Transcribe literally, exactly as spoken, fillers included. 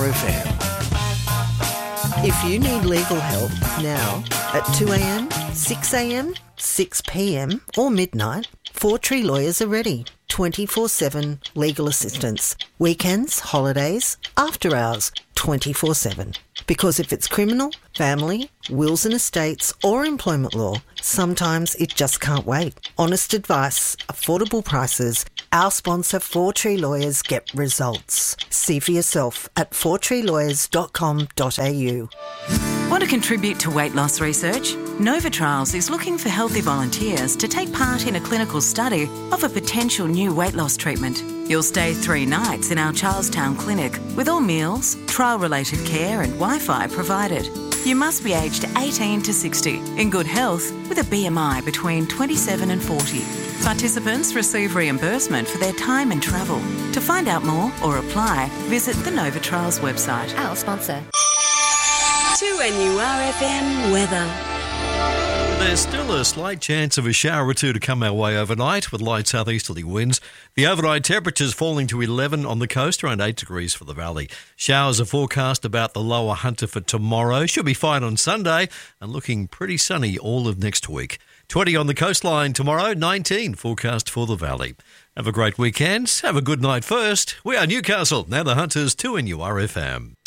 F M. If you need legal help now at two a.m, six a.m, six p.m or midnight, Four Tree Lawyers are ready. twenty-four seven legal assistance. Weekends, holidays, after hours, twenty-four seven. Because if it's criminal, family, wills and estates or employment law, sometimes it just can't wait. Honest advice, affordable prices. Our sponsor, Four Tree Lawyers, get results. See for yourself at four tree lawyers dot com dot a u. Want to contribute to weight loss research? Nova Trials is looking for healthy volunteers to take part in a clinical study of a potential new weight loss treatment. You'll stay three nights in our Charlestown clinic with all meals, trial-related care and Wi-Fi provided. You must be aged eighteen to sixty, in good health, with a B M I between twenty-seven and forty. Participants receive reimbursement for their time and travel. To find out more or apply, visit the Nova Trials website. Our sponsor. two N U R F M weather. There's still a slight chance of a shower or two to come our way overnight with light southeasterly winds. The overnight temperatures falling to eleven on the coast, around eight degrees for the valley. Showers are forecast about the lower Hunter for tomorrow. Should be fine on Sunday and looking pretty sunny all of next week. twenty on the coastline tomorrow, nineteen forecast for the valley. Have a great weekend. Have a good night first. We are Newcastle. Now the Hunters, two N U R F M.